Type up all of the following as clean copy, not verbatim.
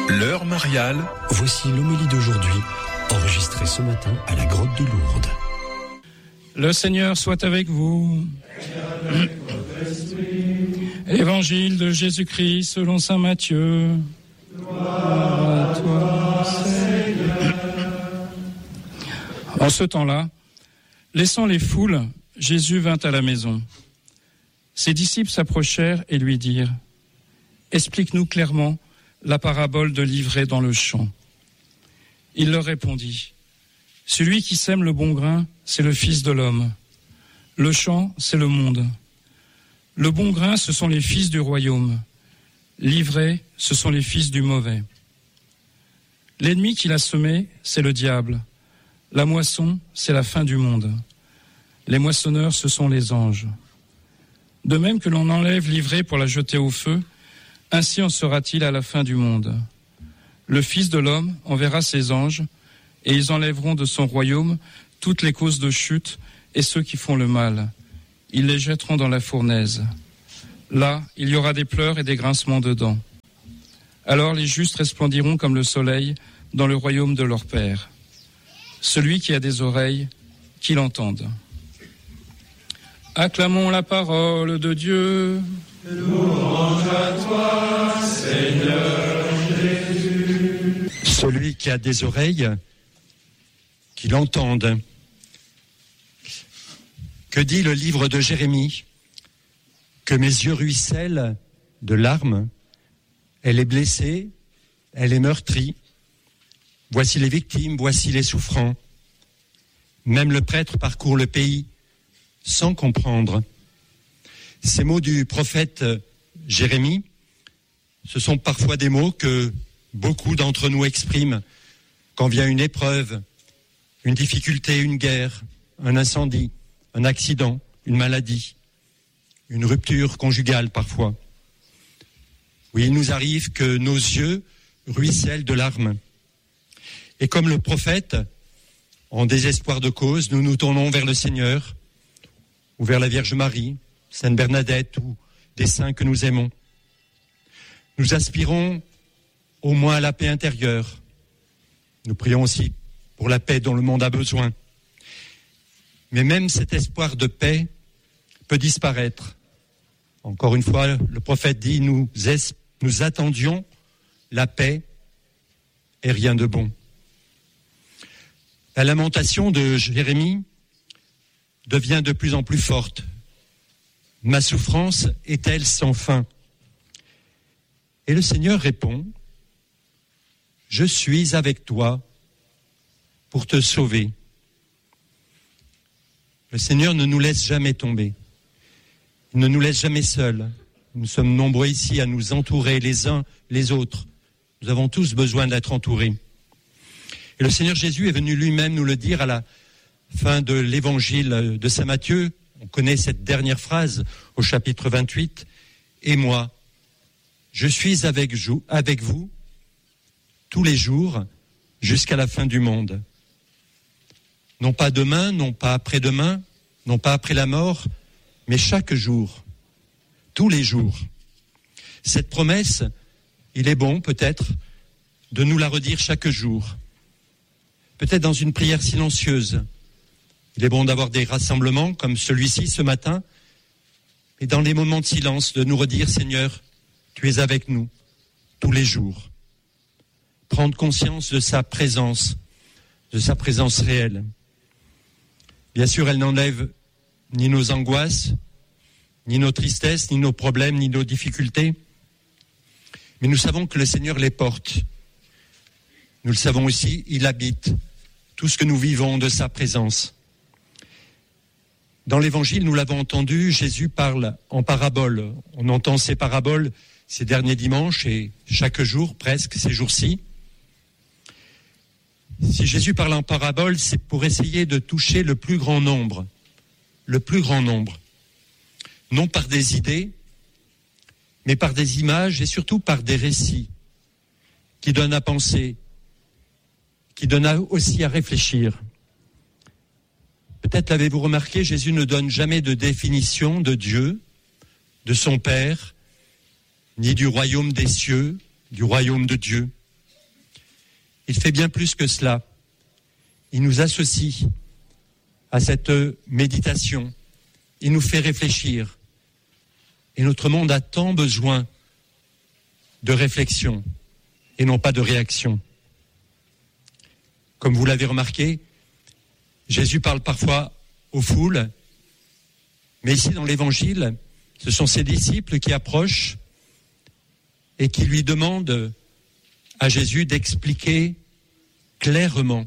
L'heure mariale. Voici l'homélie d'aujourd'hui, enregistrée ce matin à la grotte de Lourdes. Le Seigneur soit avec vous. Évangile de Jésus-Christ selon saint Matthieu. Gloire à toi, Seigneur. En ce temps-là, laissant les foules, Jésus vint à la maison. Ses disciples s'approchèrent et lui dirent : Explique-nous clairement la parabole de l'ivraie dans le champ. Il leur répondit : Celui qui sème le bon grain, c'est le Fils de l'homme. Le champ, c'est le monde. Le bon grain, ce sont les fils du royaume. L'ivraie, ce sont les fils du mauvais. L'ennemi qui l'a semé, c'est le diable. La moisson, c'est la fin du monde. Les moissonneurs, ce sont les anges. De même que l'on enlève l'ivraie pour la jeter au feu, ainsi en sera-t-il à la fin du monde. Le Fils de l'homme enverra ses anges, et ils enlèveront de son royaume toutes les causes de chute et ceux qui font le mal. Ils les jetteront dans la fournaise. Là, il y aura des pleurs et des grincements de dents. Alors les justes resplendiront comme le soleil dans le royaume de leur Père. Celui qui a des oreilles, qu'il entende. Acclamons la parole de Dieu. Louange à toi, Seigneur Jésus. Celui qui a des oreilles, qu'il entende. Que dit le livre de Jérémie ? Que mes yeux ruissellent de larmes. Elle est blessée, elle est meurtrie. Voici les victimes, voici les souffrants. Même le prêtre parcourt le pays sans comprendre. Ces mots du prophète Jérémie, ce sont parfois des mots que beaucoup d'entre nous expriment quand vient une épreuve, une difficulté, une guerre, un incendie, un accident, une maladie, une rupture conjugale parfois. Oui, il nous arrive que nos yeux ruissellent de larmes. Et comme le prophète, en désespoir de cause, nous nous tournons vers le Seigneur, ou vers la Vierge Marie, Sainte Bernadette, ou des saints que nous aimons. Nous aspirons au moins à la paix intérieure. Nous prions aussi pour la paix dont le monde a besoin. Mais même cet espoir de paix peut disparaître. Encore une fois, le prophète dit, nous attendions la paix et rien de bon. La lamentation de Jérémie devient de plus en plus forte. Ma souffrance est-elle sans fin ? Et le Seigneur répond, je suis avec toi pour te sauver. Le Seigneur ne nous laisse jamais tomber. Il ne nous laisse jamais seuls. Nous sommes nombreux ici à nous entourer les uns les autres. Nous avons tous besoin d'être entourés. Et le Seigneur Jésus est venu lui-même nous le dire à la fin de l'évangile de saint Matthieu. On connaît cette dernière phrase au chapitre 28. Et moi, je suis avec vous tous les jours jusqu'à la fin du monde. Non pas demain, non pas après-demain, non pas après la mort, mais chaque jour, tous les jours. Cette promesse, il est bon peut-être de nous la redire chaque jour. Peut-être dans une prière silencieuse. Il est bon d'avoir des rassemblements comme celui-ci ce matin, et dans les moments de silence, de nous redire, Seigneur, tu es avec nous tous les jours. Prendre conscience de sa présence réelle. Bien sûr, elle n'enlève ni nos angoisses, ni nos tristesses, ni nos problèmes, ni nos difficultés. Mais nous savons que le Seigneur les porte. Nous le savons aussi, il habite tout ce que nous vivons de sa présence. Dans l'Évangile, nous l'avons entendu, Jésus parle en parabole. On entend ces paraboles ces derniers dimanches et chaque jour, presque, ces jours-ci. Si Jésus parle en parabole, c'est pour essayer de toucher le plus grand nombre. Le plus grand nombre. Non par des idées, mais par des images et surtout par des récits qui donnent à penser, qui donnent aussi à réfléchir. Peut-être l'avez-vous remarqué, Jésus ne donne jamais de définition de Dieu, de son Père, ni du royaume des cieux, du royaume de Dieu. il fait bien plus que cela. Il nous associe à cette méditation. Il nous fait réfléchir. Et notre monde a tant besoin de réflexion et non pas de réaction. Comme vous l'avez remarqué, Jésus parle parfois aux foules, mais ici dans l'Évangile, ce sont ses disciples qui approchent et qui lui demandent à Jésus d'expliquer clairement.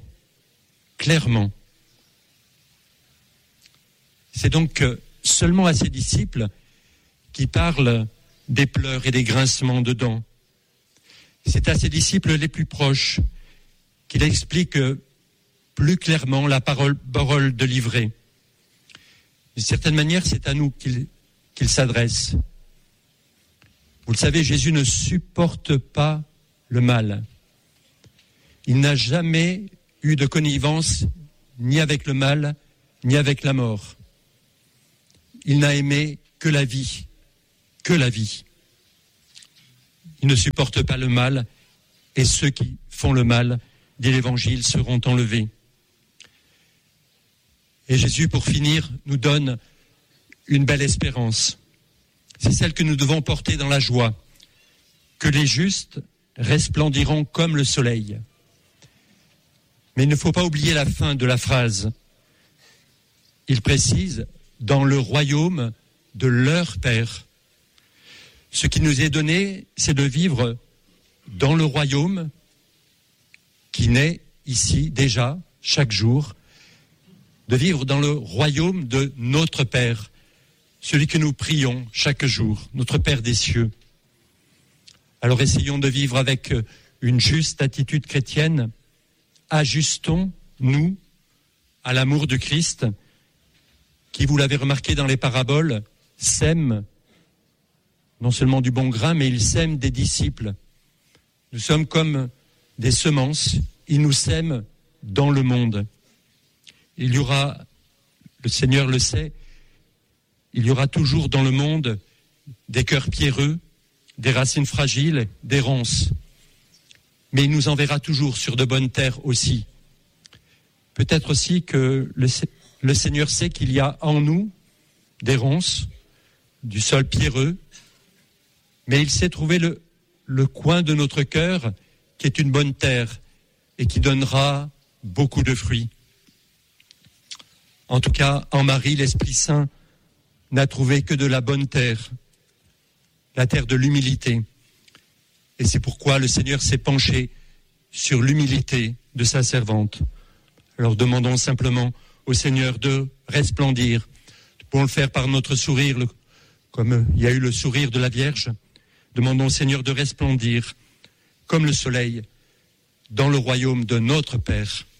C'est donc seulement à ses disciples qui parlent des pleurs et des grincements de dents. C'est à ses disciples les plus proches qu'il explique plus clairement la parole de livrée. D'une certaine manière, c'est à nous qu'il s'adresse. Vous le savez, Jésus ne supporte pas le mal. Il n'a jamais eu de connivence ni avec le mal, ni avec la mort. Il n'a aimé que la vie. Il ne supporte pas le mal, et ceux qui font le mal, dit l'Évangile, seront enlevés. Et Jésus, pour finir, nous donne une belle espérance. C'est celle que nous devons porter dans la joie, que les justes resplendiront comme le soleil. Mais il ne faut pas oublier la fin de la phrase. Il précise, dans le royaume de leur Père. Ce qui nous est donné, c'est de vivre dans le royaume qui naît ici déjà, chaque jour, de vivre dans le royaume de notre Père, celui que nous prions chaque jour, notre Père des cieux. Alors essayons de vivre avec une juste attitude chrétienne, ajustons-nous à l'amour du Christ, qui, vous l'avez remarqué dans les paraboles, sème non seulement du bon grain, mais il sème des disciples. Nous sommes comme des semences, il nous sème dans le monde. Il y aura, le Seigneur le sait, il y aura toujours dans le monde des cœurs pierreux, des racines fragiles, des ronces. Mais il nous enverra toujours sur de bonnes terres aussi. Peut-être aussi que le Seigneur sait qu'il y a en nous des ronces, du sol pierreux, mais il sait trouver le coin de notre cœur qui est une bonne terre et qui donnera beaucoup de fruits. En tout cas, en Marie, l'Esprit Saint n'a trouvé que de la bonne terre, la terre de l'humilité. Et c'est pourquoi le Seigneur s'est penché sur l'humilité de sa servante. Alors demandons simplement au Seigneur de resplendir. Nous pouvons le faire par notre sourire, comme il y a eu le sourire de la Vierge. Demandons au Seigneur de resplendir comme le soleil dans le royaume de notre Père.